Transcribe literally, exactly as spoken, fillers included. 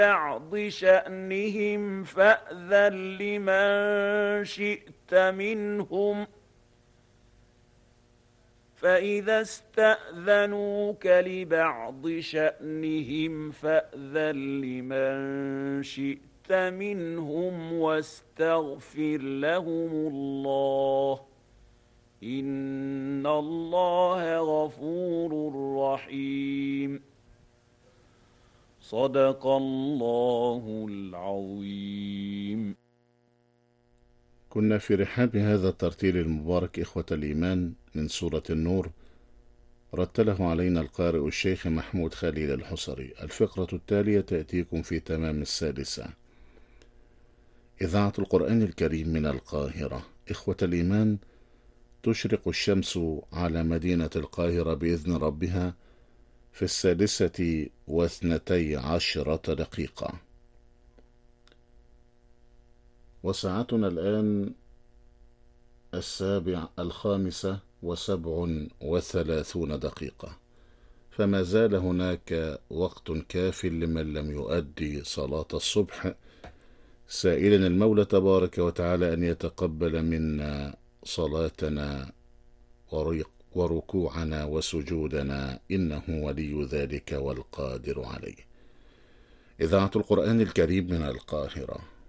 بعض شأنهم فأذن لمن شئت منهم فإذا استأذنوك لبعض شأنهم فأذن لمن شئت منهم واستغفر لهم الله إن الله غفور رحيم. صدق الله العظيم. كنا في رحاب هذا الترتيل المبارك إخوة الإيمان من سورة النور، رتله علينا القارئ الشيخ محمود خليل الحصري. الفقرة التالية تأتيكم في تمام السادسة. إذاعة القرآن الكريم من القاهرة. إخوة الإيمان، تشرق الشمس على مدينة القاهرة بإذن ربها في السادسة واثنتي عشرة دقيقة، وساعتنا الآن السابع الخامسة وسبع وثلاثون دقيقة، فما زال هناك وقت كاف لمن لم يؤدي صلاة الصبح، سائلا المولى تبارك وتعالى أن يتقبل منا صلاتنا وركوعنا وسجودنا، إنه ولي ذلك والقادر عليه. إذاعة القرآن الكريم من القاهرة